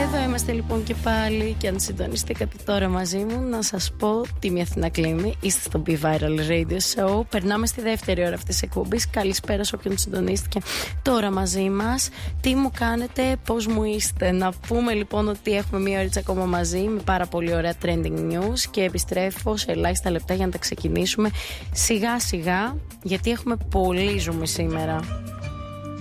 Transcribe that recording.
Εδώ είμαστε λοιπόν και πάλι. Και αν συντονιστήκατε τώρα μαζί μου, να σας πω Τίμη Αθηνά Κλίμη. Είστε στο Be Viral Radio Show. Περνάμε στη δεύτερη ώρα αυτής της εκπομπής. Καλησπέρα σε όποιον συντονίστηκε τώρα μαζί μας. Τι μου κάνετε, πώς μου είστε? Να πούμε λοιπόν ότι έχουμε μία ώριτσα ακόμα μαζί με πάρα πολύ ωραία trending news. Και επιστρέφω σε ελάχιστα λεπτά για να τα ξεκινήσουμε σιγά σιγά, γιατί έχουμε πολύ ζουμί σήμερα.